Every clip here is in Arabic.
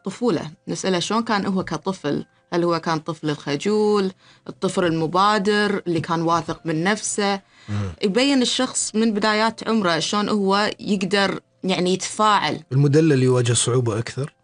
الطفولة، نسأله شلون كان هو كطفل. هل هو كان طفل الخجول، الطفل المبادر اللي كان واثق من نفسه؟ يبين الشخص من بدايات عمره شلون هو يقدر يعني يتفاعل. المدلل يواجه صعوبة أكثر؟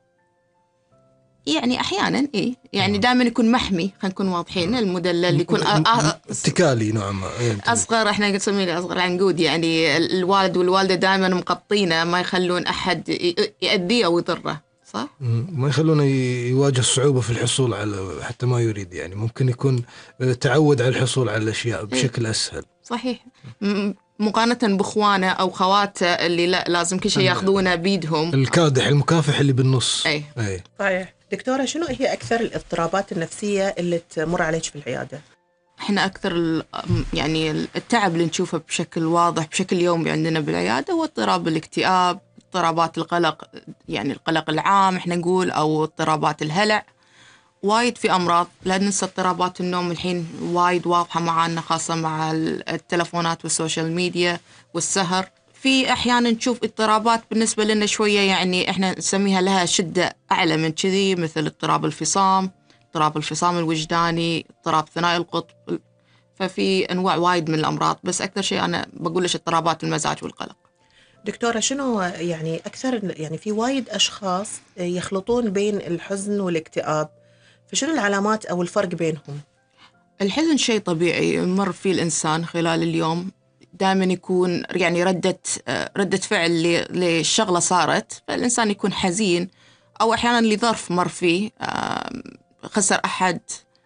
يعني أحياناً يعني دائما يكون محمي، خلينا نكون واضحين. المدلل يكون اتكالي نوعا ما، أصغر، إحنا نسميه أصغر العنقود، يعني الوالد والوالدة دائما مقطينه، ما يخلون أحد يأذيه أو يضره، صح؟ ما يخلونه يواجه الصعوبة في الحصول على حتى ما يريد، يعني ممكن يكون تعود على الحصول على الأشياء بشكل أسهل. صحيح. مقارنة بإخوانه أو خواته اللي لا لازم كل شيء ياخذونه بيدهم، الكادح المكافح اللي بالنص. أي. صحيح. دكتورة، شنو هي أكثر الاضطرابات النفسية اللي تمر عليك في العيادة؟ احنا أكثر يعني التعب اللي نشوفه بشكل واضح بشكل يومي عندنا بالعيادة هو اضطراب الاكتئاب، اضطرابات القلق، يعني القلق العام احنا نقول، أو اضطرابات الهلع. وايد في أمراض، لا ننسى اضطرابات النوم الحين وايد واضحة معانا، خاصة مع التلفونات والسوشيال ميديا والسهر. في أحيانا نشوف اضطرابات بالنسبة لنا شوية يعني إحنا نسميها لها شدة أعلى من كذي، مثل اضطراب الفصام، اضطراب الفصام الوجداني، اضطراب ثنائي القطب. ففي أنواع وايد من الأمراض، بس أكثر شيء أنا بقول لك اضطرابات المزاج والقلق. دكتورة، شنو يعني أكثر، يعني في وايد أشخاص يخلطون بين الحزن والاكتئاب، فشنو العلامات أو الفرق بينهم؟ الحزن شيء طبيعي يمر فيه الإنسان خلال اليوم، دائما يكون يعني ردة فعل للشغلة صارت، فالإنسان يكون حزين، أو أحيانا لظرف مر فيه، خسر أحد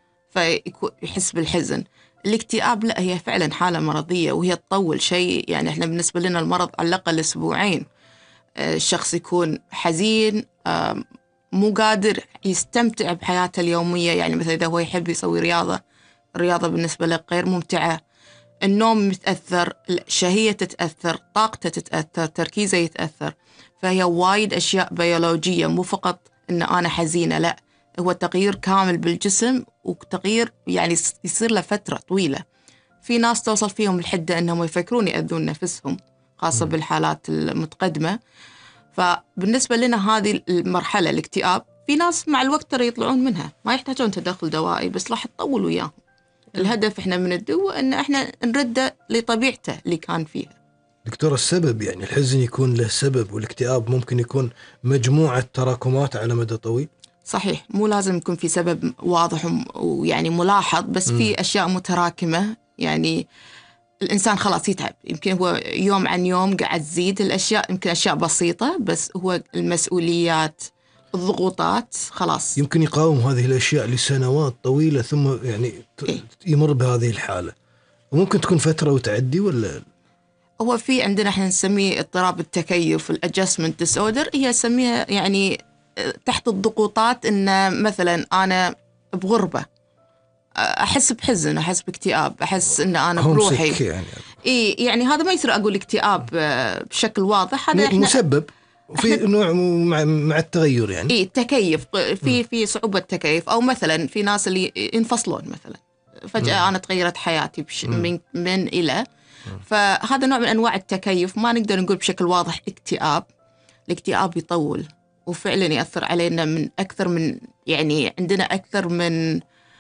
فيحس بالحزن. الاكتئاب لا، هي فعلا حالة مرضية وهي تطول شيء، يعني إحنا بالنسبة لنا المرض على الأقل أسبوعين. الشخص يكون حزين، مو قادر يستمتع بحياته اليومية، يعني مثلا إذا هو يحب يسوي رياضة، الرياضة بالنسبة له غير ممتعة، النوم متأثر، الشهية تتأثر، طاقته تتأثر، تركيزه يتأثر. فهي وايد أشياء بيولوجية، مو فقط إن أنا حزينة، لا، هو تغيير كامل بالجسم، وتغيير يعني يصير له فترة طويلة. في ناس توصل فيهم الحدة أنهم يفكرون يأذون نفسهم، خاصة بالحالات المتقدمة. فبالنسبة لنا هذه المرحلة الاكتئاب، في ناس مع الوقت ترى يطلعون منها، ما يحتاجون تدخل دوائي، بس راح تطول وياهم. الهدف إحنا من الدواء إن إحنا نرده لطبيعته اللي كان فيها. دكتور، السبب يعني الحزن يكون له سبب، والاكتئاب ممكن يكون مجموعة تراكمات على مدى طويل؟ صحيح، مو لازم يكون في سبب واضح ويعني ملاحظ، بس في أشياء متراكمة. يعني الإنسان خلاص يتعب، يمكن هو يوم عن يوم قاعد تزيد الأشياء، يمكن أشياء بسيطة، بس هو المسؤوليات، الضغوطات، خلاص يمكن يقاوم هذه الأشياء لسنوات طويلة، ثم يعني يمر بهذه الحالة، وممكن تكون فترة وتعدي. ولا هو في عندنا احنا نسميه اضطراب التكيف، الادجستمنت ديس اوردر، هي نسميها يعني تحت الضغوطات، ان مثلا انا بغربة احس بحزن، احس باكتئاب، احس ان انا بروحي يعني. يعني هذا ما يصير اقول اكتئاب بشكل واضح، هذا احنا مسبب في نوع مع التغير، يعني التكيف، في صعوبة تكيف، او مثلا في ناس اللي ينفصلون مثلا فجأة أنا تغيرت حياتي من إلى، فهذا نوع من أنواع التكيف. ما نقدر نقول بشكل واضح اكتئاب. الاكتئاب يطول وفعلا يأثر علينا من أكثر من، يعني عندنا أكثر من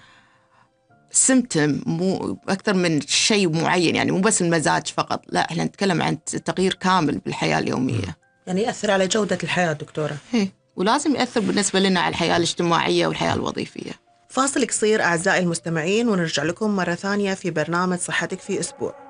سيمتوم، مو أكثر من شيء معين، يعني مو بس المزاج فقط، لا، احنا نتكلم عن تغيير كامل بالحياة اليومية. يعني يأثر على جودة الحياة دكتورة. ولازم يأثر بالنسبة لنا على الحياة الاجتماعية والحياة الوظيفية. فاصل قصير أعزائي المستمعين، ونرجع لكم مرة ثانية في برنامج صحتك في أسبوع.